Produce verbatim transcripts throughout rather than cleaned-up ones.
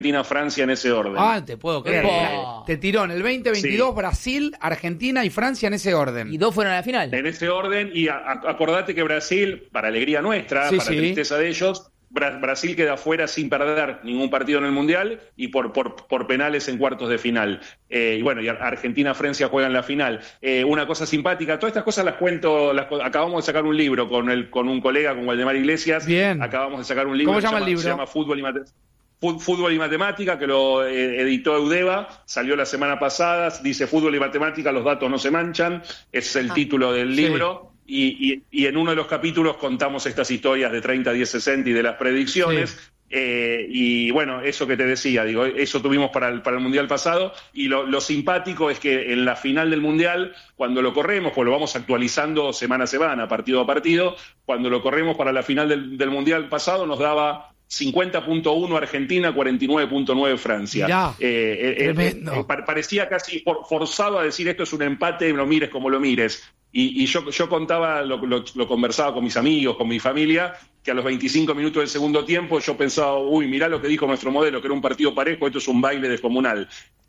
Argentina-Francia en ese orden. Ah, te puedo creer. Oh. Te tiró en el veinte veintidós Sí. Brasil, Argentina y Francia en ese orden. Y dos fueron a la final. En ese orden, y a, a, acordate que Brasil, para alegría nuestra, Sí, para sí. tristeza de ellos, Bra- Brasil queda fuera sin perder ningún partido en el Mundial y por, por, por penales en cuartos de final. Eh, y bueno, y Argentina-Francia juega en la final. Eh, una cosa simpática, todas estas cosas las cuento, las, acabamos de sacar un libro con, el, con un colega, con Waldemar Iglesias. Bien. Acabamos de sacar un libro. ¿Cómo que se llama el libro? Se llama Fútbol y Matemáticas. Fútbol y Matemática, que lo eh, editó Eudeva, salió la semana pasada, dice Fútbol y Matemática, los datos no se manchan, es el Ah. título del Sí. libro, y, y, y en uno de los capítulos contamos estas historias de treinta, diez, sesenta y de las predicciones, Sí. eh, y bueno, eso que te decía, digo, eso tuvimos para el, para el Mundial pasado, y lo, lo simpático es que en la final del Mundial, cuando lo corremos, pues lo vamos actualizando semana a semana, partido a partido, cuando lo corremos para la final del, del Mundial pasado nos daba cincuenta punto uno Argentina, cuarenta y nueve punto nueve Francia. Mirá, eh, eh, tremendo. eh, pa- parecía casi for- forzado a decir esto es un empate, lo mires como lo mires. Y, y yo, yo contaba, lo, lo, lo conversaba con mis amigos, con mi familia, que a los veinticinco minutos del segundo tiempo yo pensaba, uy, mirá lo que dijo nuestro modelo, que era un partido parejo, esto es un baile descomunal.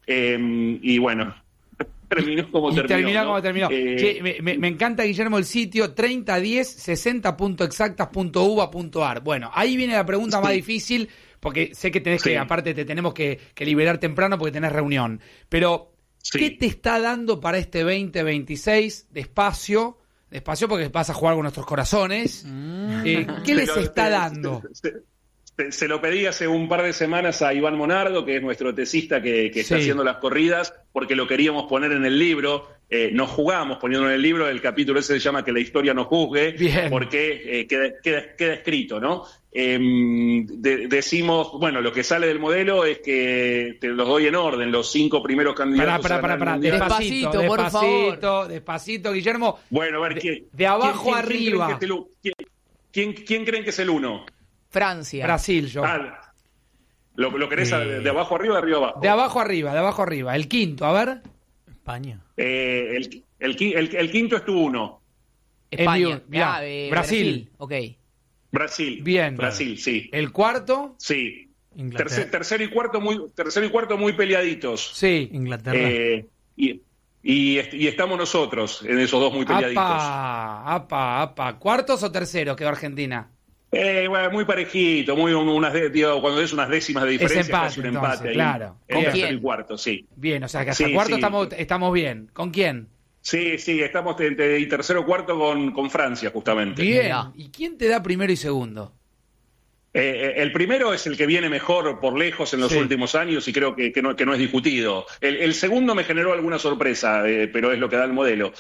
Eh, y bueno, terminó como Y terminó. terminó ¿no? como terminó. Eh, Che, me, me- me encanta, Guillermo, el sitio treinta diez sesenta punto exactas punto uva punto ar. Bueno, ahí viene la pregunta Sí. más difícil, porque sé que tenés Sí. que, aparte te tenemos que, que liberar temprano porque tenés reunión. Pero, Sí. ¿qué te está dando para este veinte veintiséis despacio? Despacio porque vas a jugar con nuestros corazones. Eh, ¿Qué les Pero, está eh, dando? Se, se- se lo pedí hace un par de semanas a Iván Monardo, que es nuestro tesista que, que está Sí. haciendo las corridas, porque lo queríamos poner en el libro. Eh, nos jugamos poniéndolo en el libro. El capítulo ese se llama Que la historia no juzgue, Bien. porque eh, queda, queda, queda escrito, ¿no? Eh, de- decimos, bueno, lo que sale del modelo es que te los doy en orden, los cinco primeros Pará, candidatos. pará, a pará, ganar pará. el Mundial. Despacito, Despacito, por despacito, favor. despacito, Guillermo. Bueno, a ver, De- ¿quién, de abajo quién- quién- quién creen arriba. que es el u- quién- quién- quién creen que es el uno? Francia. Brasil, yo. Ah, ¿lo, lo querés Eh. de, de abajo arriba o de arriba abajo? De abajo arriba, de abajo arriba. El quinto, a ver. España. Eh, el, el, qui- el- el quinto es tu uno. España. Eliud, mirá, Ah, eh, Brasil. Ok. Brasil. Bien. Brasil, sí. El cuarto, Sí. Inglaterra. Tercer, tercero y cuarto muy, tercero y cuarto muy peleaditos. sí. Inglaterra. Eh, y, y, est- y estamos nosotros en esos dos muy peleaditos. Apa, apa, apa. ¿Cuartos o terceros quedó Argentina? Eh, bueno, muy parejito, muy un- unas de- digo, cuando es unas décimas de diferencia, empate, casi un entonces, empate. ahí, claro. en ¿Con tercero quién? y cuarto, sí. Bien, o sea que hasta Sí, cuarto sí. estamos, estamos bien. ¿Con quién? Sí, sí, estamos en, en tercero y cuarto con, con Francia, justamente. Bien. Mirá. ¿Y quién te da primero y segundo? Eh, el primero es el que viene mejor por lejos en los Sí. últimos años y creo que, que, no, que no es discutido. El, el segundo me generó alguna sorpresa, eh, pero es lo que da el modelo.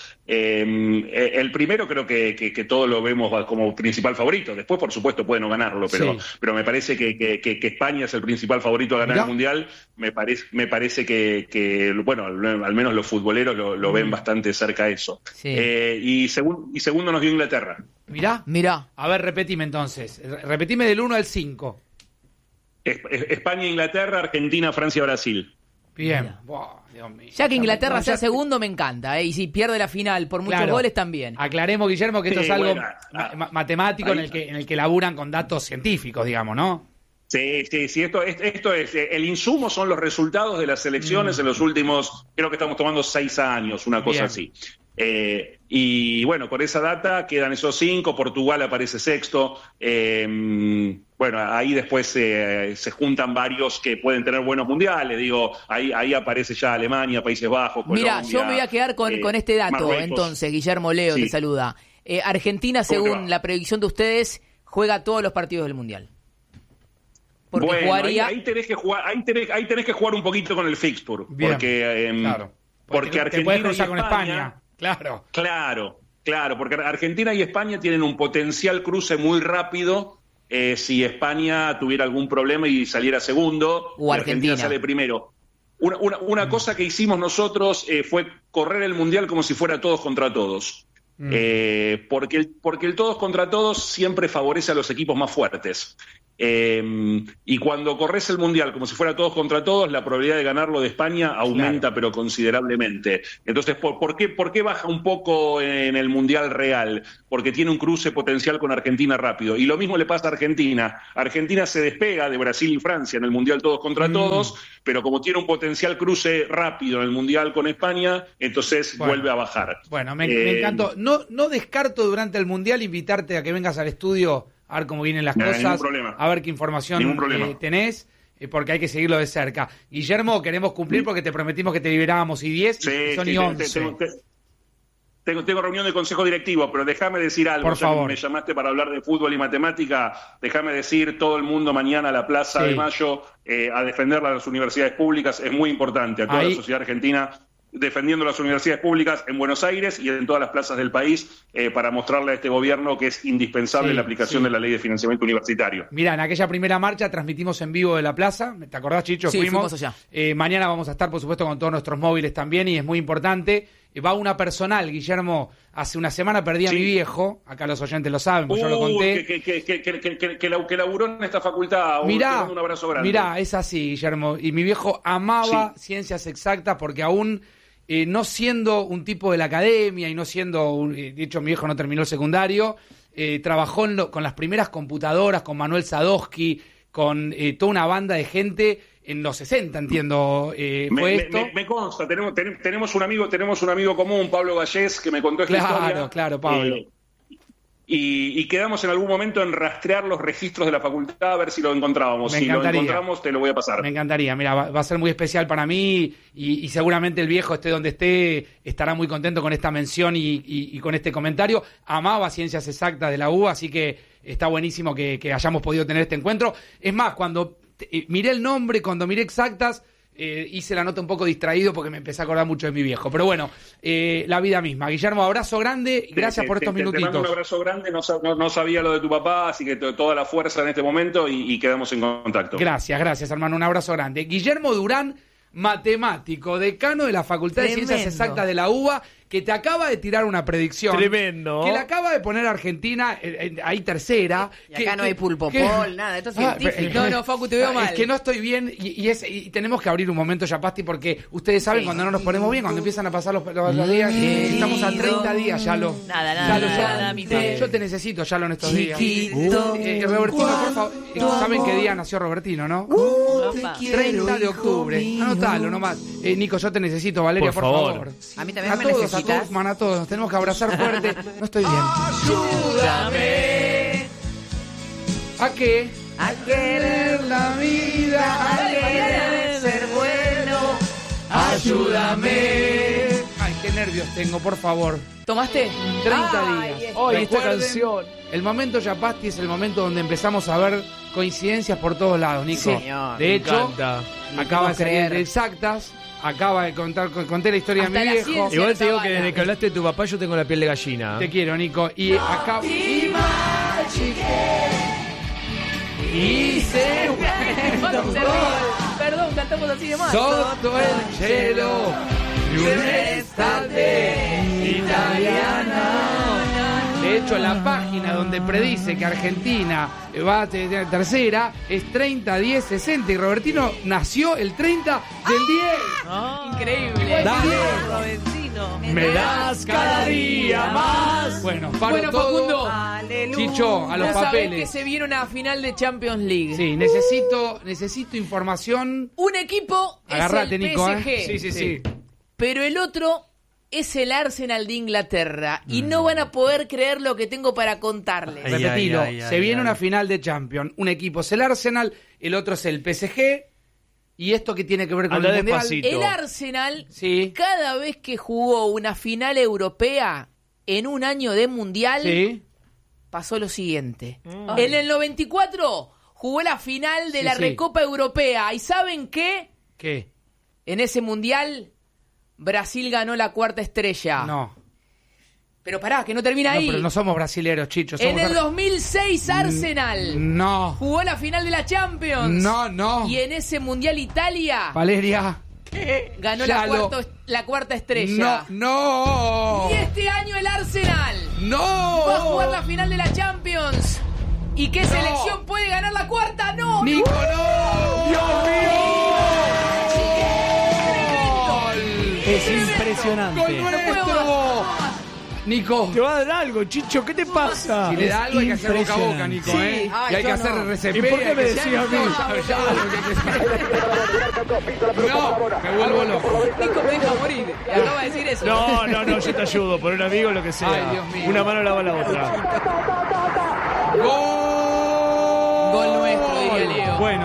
Eh, el primero creo que, que, que todos lo vemos como principal favorito. Después, por supuesto, puede no ganarlo, pero, Sí. pero me parece que, que, que, que España es el principal favorito a ganar Mirá. el Mundial. Me parece, me parece que, que, bueno, al menos los futboleros lo, lo ven bastante cerca a eso. Sí. Eh, y, segun, y segundo nos dio Inglaterra. Mirá. Mirá. A ver, repetime entonces. Repetime del uno al cinco. Es- es- España, Inglaterra, Argentina, Francia, Brasil. Bien. Mirá. Buah, Dios mío. Ya que Inglaterra No, sea ya- segundo me encanta, ¿eh? Y si pierde la final por muchos Claro. goles también. Aclaremos, Guillermo, que esto Sí, es algo bueno, ma- ah, ma- matemático en ahí- el que en el que laburan con datos científicos, digamos, ¿no? Sí, sí, sí, esto, es- esto es, eh, el insumo son los resultados de las elecciones en los últimos, creo que estamos tomando seis años, una cosa Bien. así. Eh, y bueno, con esa data quedan esos cinco, Portugal aparece sexto, eh, bueno, ahí después eh, se juntan varios que pueden tener buenos mundiales, digo, ahí, ahí aparece ya Alemania, Países Bajos, Colombia. Mira, yo me voy a quedar con, eh, con este dato, Marruecos. entonces, Guillermo Leo Sí. te saluda. Eh, Argentina, ¿Cómo te según va? la predicción de ustedes, juega todos los partidos del Mundial. Porque Bueno, jugaría... ahí, ahí tenés que jugar, ahí tenés, ahí tenés que jugar un poquito con el fixture, Bien. porque, em, Claro. porque te, te Argentina puedes y cruzar con España- España. Claro. Claro, claro, porque Argentina y España tienen un potencial cruce muy rápido. Eh, si España tuviera algún problema y saliera segundo, O y Argentina Argentina. sale primero. Una, una, una cosa que hicimos nosotros eh, fue correr el Mundial como si fuera todos contra todos. Eh, porque, el, porque el todos contra todos siempre favorece a los equipos más fuertes. Eh, y cuando corres el Mundial como si fuera todos contra todos, la probabilidad de ganarlo de España aumenta, claro, pero considerablemente. Entonces, ¿por, por, qué, ¿por qué baja un poco en el Mundial real? Porque tiene un cruce potencial con Argentina rápido. Y lo mismo le pasa a Argentina. Argentina se despega de Brasil y Francia en el Mundial todos contra mm. todos, pero como tiene un potencial cruce rápido en el Mundial con España, entonces bueno, vuelve a bajar. Bueno, me, eh, me encantó. No, no descarto durante el Mundial invitarte a que vengas al estudio a ver cómo vienen las no, cosas, a ver qué información eh, tenés, eh, porque hay que seguirlo de cerca. Guillermo, queremos cumplir porque te prometimos que te liberábamos y diez, sí, y son sí, y once. Tengo, tengo, tengo reunión de consejo directivo, pero déjame decir algo. Por favor. Me llamaste para hablar de fútbol y matemática, déjame decir, todo el mundo mañana a la Plaza sí. de Mayo eh, a defender las universidades públicas, es muy importante, a toda Ahí. la sociedad argentina, defendiendo las universidades públicas en Buenos Aires y en todas las plazas del país eh, para mostrarle a este gobierno que es indispensable sí, la aplicación sí. de la ley de financiamiento universitario. Mirá, en aquella primera marcha transmitimos en vivo de la plaza, ¿te acordás, Chicho? Sí, fuimos, fuimos allá. Eh, mañana vamos a estar, por supuesto, con todos nuestros móviles también y es muy importante. Eh, va una personal, Guillermo, hace una semana perdí a sí. mi viejo, acá los oyentes lo saben, pues uh, yo lo conté. Que, que, que, que, que, que, que, que laburó en esta facultad, mirá, un abrazo grande. Mirá, es así, Guillermo, y mi viejo amaba sí. ciencias exactas porque aún... Eh, no siendo un tipo de la academia y no siendo, un, eh, de hecho mi viejo no terminó el secundario, eh, trabajó en lo, con las primeras computadoras, con Manuel Sadowski, con eh, toda una banda de gente en los sesenta, entiendo, eh, me, fue me, esto. Me, me consta, tenemos, tenemos un amigo, tenemos un amigo común, Pablo Gallés, que me contó esta claro, historia. Claro, claro, Pablo. Eh, Y, y quedamos en algún momento en rastrear los registros de la facultad a ver si lo encontrábamos. Si lo encontramos, te lo voy a pasar. Me encantaría. Mira, va, va a ser muy especial para mí y, y seguramente el viejo, esté donde esté, estará muy contento con esta mención y, y, y con este comentario. Amaba ciencias exactas de la U, así que está buenísimo que, que hayamos podido tener este encuentro. Es más, cuando te, miré el nombre, cuando miré exactas, Eh, hice la nota un poco distraído porque me empecé a acordar mucho de mi viejo. Pero bueno, eh, la vida misma. Guillermo, abrazo grande. Gracias te, por estos te, minutitos. Te mando un abrazo grande. No, no, no sabía lo de tu papá, así que to, toda la fuerza en este momento y, y quedamos en contacto. Gracias, gracias, hermano. Un abrazo grande. Guillermo Durán, matemático, decano de la Facultad Tremendo. de Ciencias Exactas de la UBA, que te acaba de tirar una predicción. Tremendo. Que le acaba de poner a Argentina eh, eh, ahí tercera. Y que, acá no que, hay pulpo que, pol, nada, esto es ah, científico. Eh, no, no, Facu, te veo ah, mal. Es que no estoy bien y, y, es, y tenemos que abrir un momento, Yapasti, porque ustedes saben sí. cuando no nos ponemos bien, cuando empiezan a pasar los, los, los días, eh, estamos a treinta días, Yalo. Nada, nada, Yalo, nada, yo, nada, te, yo te necesito, Yalo, en estos días. Chiquito, eh, Robertino, por favor, eh, ¿saben qué día nació Robertino, no? Uh, treinta de octubre. Anotalo nomás. Eh, Nico, yo te necesito, Valeria, por, por favor. favor. A mí también a me todos, necesitas. A todos, man, a todos. Nos tenemos que abrazar fuerte. No estoy bien. Ayúdame. ¿A qué? A querer la vida, a querer ser bueno. Ayúdame. Ay, qué nervios tengo, por favor. ¿Tomaste? treinta Ay, días. Hoy esta canción. El momento Yapasti es el momento donde empezamos a ver coincidencias por todos lados, Nico. Señor, de hecho, encanta. acaba de salir de exactas. Acaba de contar, conté la historia Hasta de mi viejo. Igual te digo que desde que hablaste de tu papá yo tengo la piel de gallina. Te quiero, Nico. Y acá... Hice Perdón, cantamos así de más. Sotto el cielo y un'estate italiana. De hecho, la página donde predice que Argentina va a tener tercera es treinta, diez, sesenta. Y Robertino nació el treinta del diez. Oh, increíble. Dale. Robertino. Me das cada día más. Bueno, paro bueno, todo. Facundo. Aleluya. Chicho, a los ya papeles. Sabés que se viene una final de Champions League. Sí, necesito, necesito información. Un equipo Agarrate, es el Nico, P S G. ¿eh? Sí, sí, sí. Pero el otro es el Arsenal de Inglaterra. Y mm. no van a poder creer lo que tengo para contarles. Ay, Repetilo, ay, ay, se ay, viene ay. una final de Champions. Un equipo es el Arsenal, el otro es el P S G. ¿Y esto qué tiene que ver con Habla el Mundial? despacito. El Arsenal, sí. cada vez que jugó una final europea en un año de Mundial, sí. pasó lo siguiente. Mm. En el noventa y cuatro jugó la final de sí, la sí. Recopa Europea. ¿Y saben qué? ¿Qué? En ese Mundial, Brasil ganó la cuarta estrella. No. Pero pará, que no termina no, ahí. Pero no somos brasileros, Chicho. Somos en el ar... dos mil seis, Arsenal no. jugó la final de la Champions. No, no. Y en ese Mundial Italia, Valeria, ganó la, cuarto, la cuarta estrella. No, no. Y este año el Arsenal no va a jugar la final de la Champions ¿Y qué selección puede ganar la cuarta? ¡No! ¡Nico, no! ¡Dios mío! Es impresionante. ¡Gol nuestro! Nico. Te va a dar algo, Chicho, ¿qué te pasa? Si le da algo hay que hacer boca a boca, Nico, Sí. ¿eh? Ay, y hay yo que hacer no. R C P. ¿Y por qué hay me que- decís a mí? Ya, no, me vuelvo loco. Nico me deja morir. Y acaba de decir eso. No, no, no, yo te ayudo, por un amigo, lo que sea. Ay, Dios mío. Una mano lava la otra. ¡Gol! Gol nuestro, diría Leo. Bueno.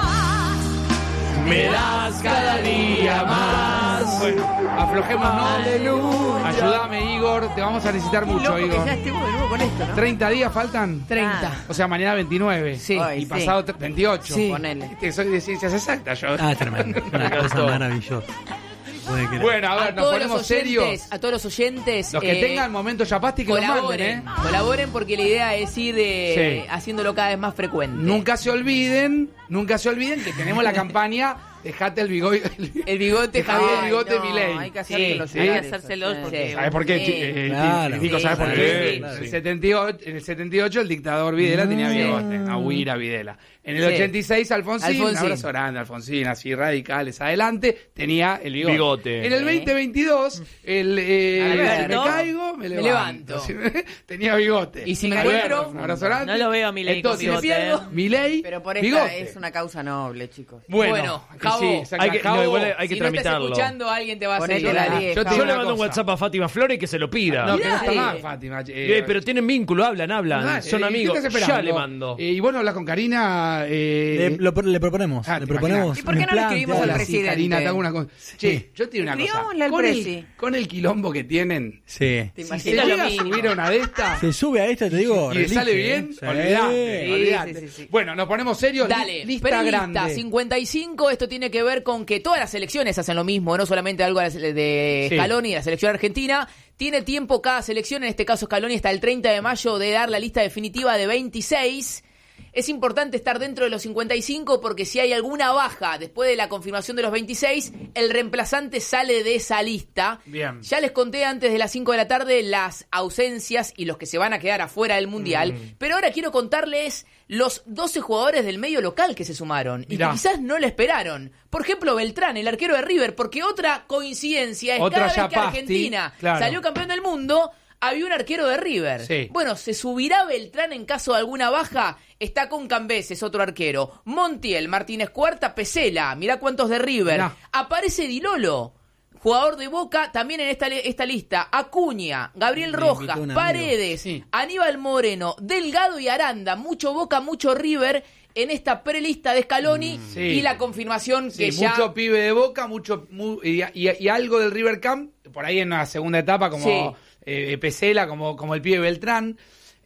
Me das cada día más. Bueno, aflojémonos. Aleluya. Ayúdame, Igor. Te vamos a necesitar mucho, Loco que Igor. ya estemos de nuevo con esto, ¿no? ¿treinta días faltan? treinta. O sea, mañana veintinueve. Sí. Y Ay, sí. pasado tre- veintiocho. Sí. Ponele. Viste, soy de ciencias exactas yo. Ah, tremendo. Una cosa maravillosa. Puede creer. Bueno, a ver, A nos todos, ponemos los oyentes, serios. a todos los oyentes, Los que eh, tengan momento Yapasti que lo manden, colaboren, ¿eh? colaboren porque la idea es ir eh, Sí. haciéndolo cada vez más frecuente. Nunca se olviden, nunca se olviden que tenemos la campaña Dejate el bigote. El bigote, Dejate Javier. el bigote, no, Milei. hay que Sí, hacérselos hay llegar que eso. hacérselos Sí. porque- ¿Sabes por qué? Sí. chi- eh, Claro. Nico, ¿sabes Sí, por sí, qué? sí, En el sí. setenta y ocho, en el setenta y ocho el dictador Videla tenía bigote, Agüira Videla. En el Sí. ochenta y seis Alfonsín, Alfonsín. un abrazo grande, Alfonsín, así radicales, adelante, tenía el bigote. Bigote. En el veinte veintidós, el eh, Alberto, me caigo, me me levanto. tenía bigote. Y si me Alberto, encuentro- un abrazo grande. No lo veo a Milei con Entonces, bigote, ¿eh? Milei, Pero por esta bigote. es una causa noble, chicos. Bueno, Bueno, y Javo, sí, saca Hay que, Javo. no, igual hay que si no estás tramitarlo. escuchando, alguien te va a Ponete seguir. la Yo diez, Yo te Javo. Yo digo le una mando un cosa. WhatsApp a Fátima Flores que se lo pida. No, que no está Mirá. mal, Fátima. Eh, Eh, pero tienen vínculo, hablan, hablan. Ah, son eh, amigos. ¿qué estás esperando? Ya le mando. Eh, y bueno, hablas con Karina. Eh, Le, lo- le proponemos. Ah, le ¿te proponemos. imaginas? ¿Y por qué un no le plan, escribimos te al habla. presidente? Sí, Karina, te hago una cosa. Che, yo te digo una cosa. Escribámosle al Con el, presi. con el quilombo que tienen, Sí. Te si se imaginas lo llega a mismo. subir a una de estas Se sube a esto, te digo. y le relige, sale ¿eh? bien, Sí. olvidate, Sí, olvidate. sí, sí, sí. Bueno, nos ponemos serios. Dale, li- lista Perlista, grande. cincuenta y cinco, esto tiene que ver con que todas las selecciones hacen lo mismo, no solamente algo de Sí. Scaloni y la selección argentina. Tiene tiempo cada selección, en este caso Scaloni hasta el treinta de mayo de dar la lista definitiva de veintiséis. Es importante estar dentro de los cincuenta y cinco porque si hay alguna baja después de la confirmación de los veintiséis, el reemplazante sale de esa lista. Bien. Ya les conté antes de las cinco de la tarde las ausencias y los que se van a quedar afuera del Mundial, Mm. pero ahora quiero contarles los doce jugadores del medio local que se sumaron y Mirá. que quizás no lo esperaron. Por ejemplo, Beltrán, el arquero de River, porque otra coincidencia es Otra cada vez que Yapasti, Argentina claro. salió campeón del mundo, había un arquero de River. Sí. Bueno, ¿se subirá Beltrán en caso de alguna baja? Está con Cambeses, otro arquero. Montiel, Martínez Cuarta, Pesela. Mirá cuántos de River. Mirá. Aparece Di Lolo, jugador de Boca, también en esta, esta lista. Acuña, Gabriel Me Rojas, invitó un amigo. Paredes, Sí. Aníbal Moreno, Delgado y Aranda. Mucho Boca, mucho River en esta prelista de Scaloni Sí. y la confirmación Sí, que ya... mucho pibe de Boca, mucho mu- y, y- y algo del River Camp, por ahí en la segunda etapa, como Sí. eh, Pesela, como, como el pibe Beltrán.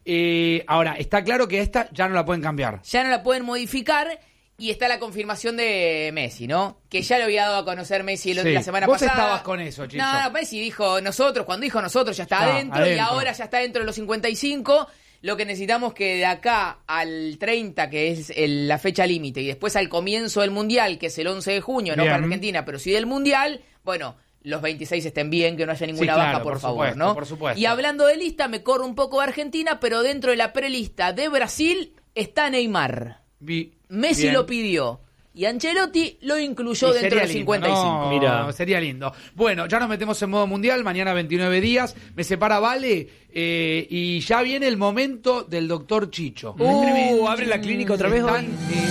Eh, ahora, está claro que esta ya no la pueden cambiar. ya no la pueden modificar y está la confirmación de Messi, ¿no? Que ya lo había dado a conocer Messi el- Sí. la semana Vos pasada. estabas con eso, Chicho. No, no, Messi dijo nosotros, cuando dijo nosotros ya está Ah, adentro, y adentro. ahora ya está dentro de los cincuenta y cinco. Lo que necesitamos que de acá al treinta, que es el- la fecha límite, y después al comienzo del Mundial, que es el once de junio, no Bien. para Argentina, pero sí del Mundial, bueno, los veintiséis estén bien, que no haya ninguna Sí, claro, baja, por, por favor, supuesto, ¿no? por supuesto. Y hablando de lista, me corro un poco de Argentina, pero dentro de la prelista de Brasil está Neymar. Vi- Messi bien. lo pidió y Ancelotti lo incluyó Y dentro sería de los lindo, cincuenta y cinco. no, Mira. sería lindo. Bueno, ya nos metemos en modo mundial, mañana veintinueve días, me separa Vale, eh, y ya viene el momento del doctor Chicho. Uh, abre la clínica otra vez Están, hoy.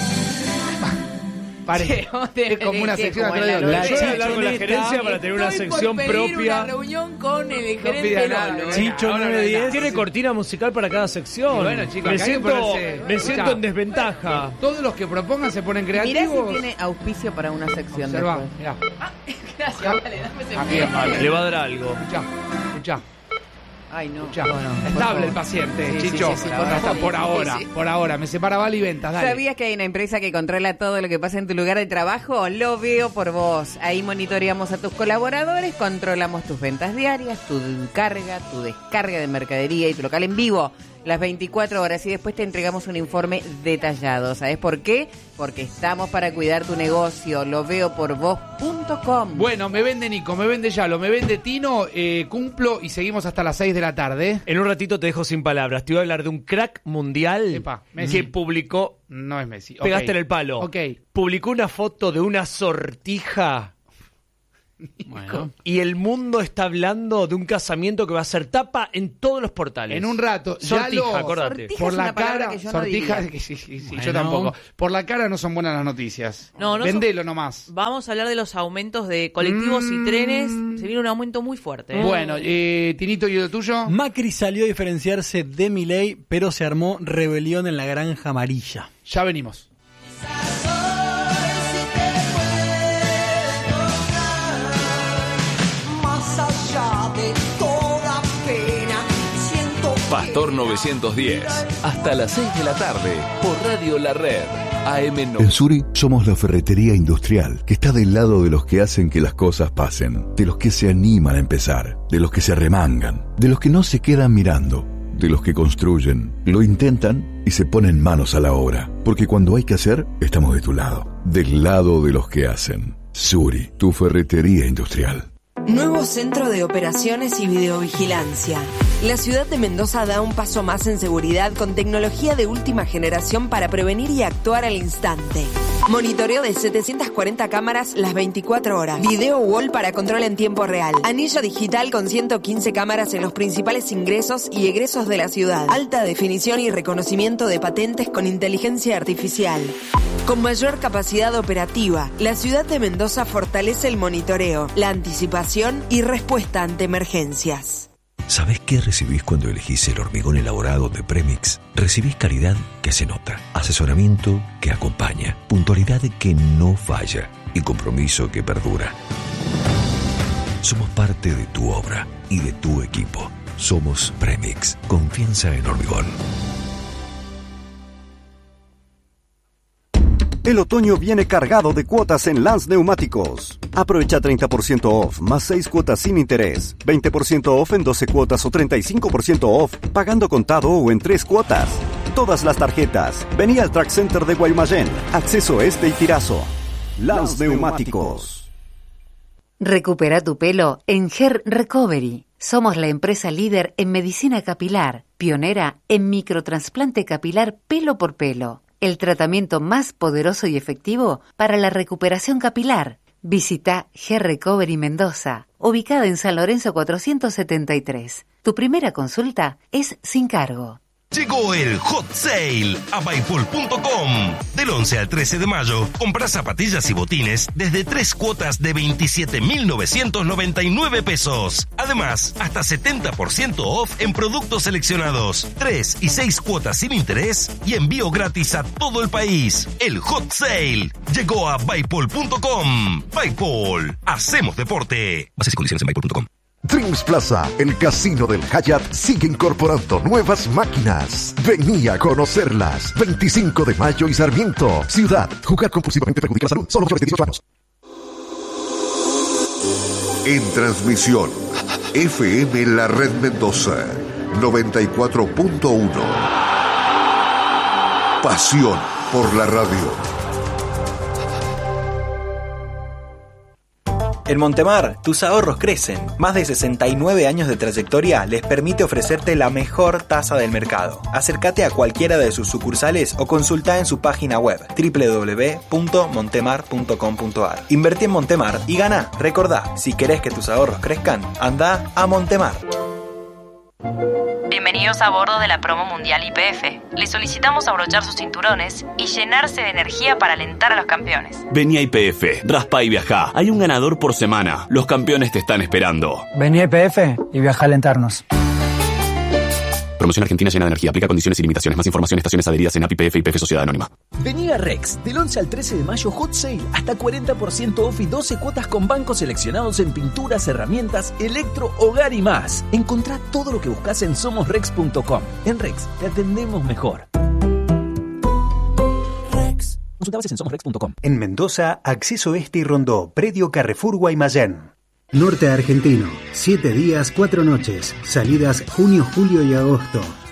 eh, pare- Che, vos te- es como una que sección como atrás de en la otra. La Yo voy a hablar con la Chichoneta. gerencia para tener una Estoy sección por pedir propia. una reunión con el No gerente pida Lolo, nada, ¿eh? Chicho ahora no nueve hay diez. nada. Tiene cortina musical para cada sección. Y bueno, chicos, me acá hay que siento, ponerse- me siento Escuchá. en desventaja. Todos los que propongan se ponen Mirá creativos. si tiene auspicio para una sección Observa, después. mirá. Gracias, vale, dame ese Aquí, momento. vale. Le va a dar algo. Escuchá, escuchá. Ay, no. Ya, Bueno, por estable favor. el paciente, Sí, sí, Chicho. sí, sí, por, por hasta favor. por ahora, Sí, sí. por ahora. Me separa Vale y ventas, dale. ¿Sabías que hay una empresa que controla todo lo que pasa en tu lugar de trabajo? Lo veo por vos. Ahí monitoreamos a tus colaboradores, controlamos tus ventas diarias, tu carga, tu descarga de mercadería y tu local en vivo. las veinticuatro horas y después te entregamos un informe detallado. ¿Sabes por qué? Porque estamos para cuidar tu negocio. Lo veo por vos punto com. Bueno, me vende Nico, me vende Yalo, me vende Tino, eh, cumplo y seguimos hasta las seis de la tarde. En un ratito te dejo sin palabras. Te voy a hablar de un crack mundial Epa, Messi. que publicó... No es Messi. Pegaste Okay. en el palo. Ok. Publicó una foto de una sortija. Bueno. Y el mundo está hablando de un casamiento que va a ser tapa en todos los portales. En un rato. Sortija, Yalo, acordate. Sortija por es la una palabra cara, que yo no sortija, diría. que sí, sí, sí, Bueno. yo tampoco. Por la cara no son buenas las noticias. No, no Vendelo nomás. Vamos a hablar de los aumentos de colectivos Mm. y trenes. Se viene un aumento muy fuerte. ¿eh? Bueno, eh, Tinito, ¿y lo tuyo? Macri salió a diferenciarse de Milei, pero se armó rebelión en la Granja Amarilla. Ya venimos. Pastor novecientos diez. Hasta las seis de la tarde por Radio La Red. A M En Suri somos la ferretería industrial que está del lado de los que hacen que las cosas pasen, de los que se animan a empezar, de los que se arremangan, de los que no se quedan mirando, de los que construyen, lo intentan y se ponen manos a la obra. Porque cuando hay que hacer, estamos de tu lado, del lado de los que hacen. Suri, tu ferretería industrial. Nuevo centro de operaciones y videovigilancia. La ciudad de Mendoza da un paso más en seguridad con tecnología de última generación para prevenir y actuar al instante. Monitoreo de setecientas cuarenta cámaras las veinticuatro horas. Video wall para control en tiempo real. Anillo digital con ciento quince cámaras en los principales ingresos y egresos de la ciudad. Alta definición y reconocimiento de patentes con inteligencia artificial. Con mayor capacidad operativa, la ciudad de Mendoza fortalece el monitoreo, la anticipación y respuesta ante emergencias. ¿Sabés qué recibís cuando elegís el hormigón elaborado de Premix? Recibís calidad que se nota, asesoramiento que acompaña, puntualidad que no falla y compromiso que perdura. Somos parte de tu obra y de tu equipo. Somos Premix. Confianza en hormigón. El otoño viene cargado de cuotas en Lance Neumáticos. Aprovecha treinta por ciento off, más seis cuotas sin interés, veinte por ciento off en doce cuotas o treinta y cinco por ciento off pagando contado o en tres cuotas. Todas las tarjetas. Vení al Track Center de Guaymallén. Acceso este y Tirazo. Lance Neumáticos. Recupera tu pelo en Hair Recovery. Somos la empresa líder en medicina capilar, pionera en microtrasplante capilar pelo por pelo. El tratamiento más poderoso y efectivo para la recuperación capilar. Visita Hair Recovery Mendoza, ubicada en San Lorenzo cuatrocientos setenta y tres. Tu primera consulta es sin cargo. Llegó el Hot Sale a Paypal punto com. Del once al trece de mayo, compra zapatillas y botines desde tres cuotas de veintisiete mil novecientos noventa y nueve pesos. Además, hasta setenta por ciento off en productos seleccionados. Tres y seis cuotas sin interés y envío gratis a todo el país. El Hot Sale llegó a Paypal punto com. Paypal, hacemos deporte. Bases y condiciones en Paypal punto com. Dreams Plaza, el casino del Hyatt, sigue incorporando nuevas máquinas. Vení a conocerlas. veinticinco de mayo y Sarmiento. Ciudad. Jugar compulsivamente perjudica la salud. Solo mayores de dieciocho años. En transmisión, F M La Red Mendoza, noventa y cuatro punto uno. Pasión por la radio. En Montemar, tus ahorros crecen. Más de sesenta y nueve años de trayectoria les permite ofrecerte la mejor tasa del mercado. Acércate a cualquiera de sus sucursales o consulta en su página web doble u doble u doble u punto montemar punto com punto a r. Invertí en Montemar y gana. Recordá, si querés que tus ahorros crezcan, anda a Montemar. Bienvenidos a bordo de la promo mundial Y P F. Les solicitamos abrochar sus cinturones y llenarse de energía para alentar a los campeones. Vení a Y P F, raspa y viajá. Hay un ganador por semana. Los campeones te están esperando. Vení a Y P F y viaja a alentarnos. Promoción Argentina llena de energía. Aplica condiciones y limitaciones. Más información en estaciones adheridas en A P I P F y P F Sociedad Anónima. Vení a Rex, del once al trece de mayo Hot Sale, hasta cuarenta por ciento off y doce cuotas con bancos seleccionados en pinturas, herramientas, electro, hogar y más. Encontrá todo lo que buscas en somos rex punto com. En Rex, te atendemos mejor. Rex. Consulta bases en somos rex punto com. En Mendoza, acceso este y Rondó, predio Carrefour Guaymallén. Norte Argentino, siete días, cuatro noches, salidas junio, julio y agosto.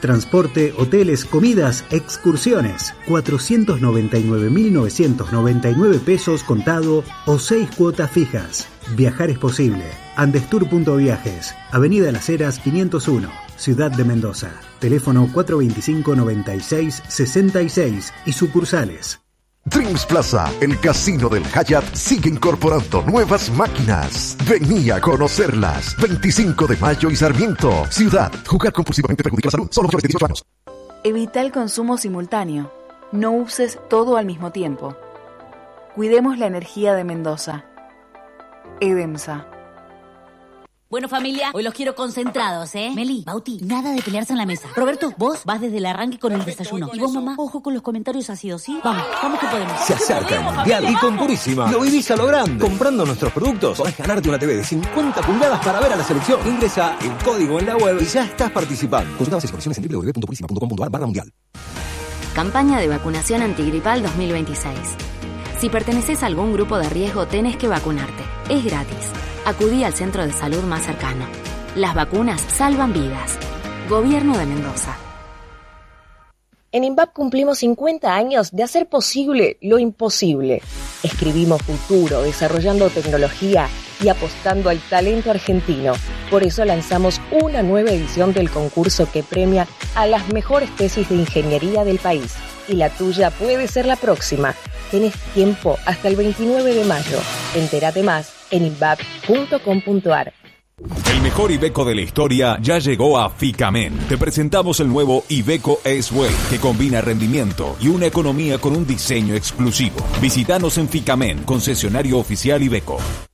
Transporte, hoteles, comidas, excursiones. cuatrocientos noventa y nueve mil novecientos noventa y nueve pesos contado o seis cuotas fijas. Viajar es posible. Andestur.viajes. Avenida Las Heras quinientos uno. Ciudad de Mendoza. Teléfono cuatro veinticinco noventa y seis sesenta y seis y sucursales. Dreams Plaza, el casino del Hyatt, sigue incorporando nuevas máquinas. Vení a conocerlas. veinticinco de mayo y Sarmiento. Ciudad. Jugar compulsivamente perjudica la salud. Solo mayores de dieciocho años. Evita el consumo simultáneo. No uses todo al mismo tiempo. Cuidemos la energía de Mendoza. EDEMSA. Bueno, familia, hoy los quiero concentrados, ¿eh? Meli, Bauti, nada de pelearse en la mesa. Roberto, vos vas desde el arranque con el desayuno. Y vos, mamá, ojo con los comentarios ácidos, ¿sí? Vamos, vamos que podemos. Se acerca el Mundial y con Purísima lo vivís a lo grande. Comprando nuestros productos podés ganarte una T V de cincuenta pulgadas para ver a la selección. Ingresa el código en la web y ya estás participando. Consulta bases y condiciones en w w w punto purísima punto com punto a r barra mundial. Campaña de vacunación antigripal dos mil veintiséis. Si perteneces a algún grupo de riesgo, tenés que vacunarte. Es gratis. Acudí al centro de salud más cercano. Las vacunas salvan vidas. Gobierno de Mendoza. En INVAP cumplimos cincuenta años de hacer posible lo imposible. Escribimos futuro, desarrollando tecnología y apostando al talento argentino. Por eso lanzamos una nueva edición del concurso que premia a las mejores tesis de ingeniería del país. Y la tuya puede ser la próxima. Tenés tiempo hasta el veintinueve de mayo. Entérate más en invap punto com punto a r. El mejor Iveco de la historia ya llegó a Ficamen. Te presentamos el nuevo Iveco S-Way, que combina rendimiento y una economía con un diseño exclusivo. Visítanos en Ficamen, concesionario oficial Iveco.